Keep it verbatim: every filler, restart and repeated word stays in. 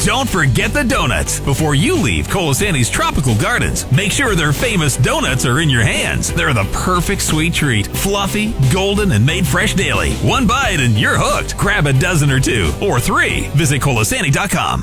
don't forget the donuts. Before you leave Colasanti's Tropical Gardens, make sure their famous donuts are in your hands. They're the perfect sweet treat. Fluffy, golden, and made fresh daily. One bite and you're hooked. Grab a dozen or two, or three. Visit Colasanti dot com.